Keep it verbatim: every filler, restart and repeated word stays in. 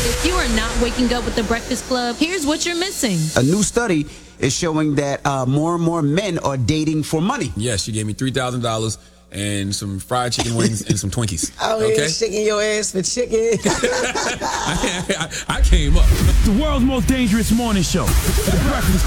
If you are not waking up with the Breakfast Club, here's what you're missing. A new study is showing that uh, more and more men are dating for money. Yes, she gave me three thousand dollars and some fried chicken wings and some Twinkies. Out okay? here shaking your ass for chicken. I, I, I came up. The world's most dangerous morning show. The Breakfast